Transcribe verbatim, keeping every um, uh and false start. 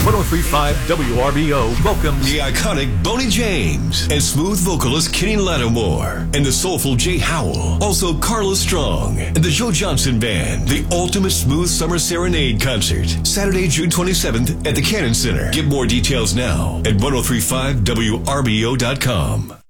oh three point five W R B O welcomes the iconic Boney James and smooth vocalist Kenny Lattimore and the soulful Jay Howell. Also Carla Strong and the Joe Johnson Band. The ultimate smooth summer serenade concert. Saturday, June twenty-seventh at the Cannon Center. Get more details now at ten thirty-five W R B O dot com.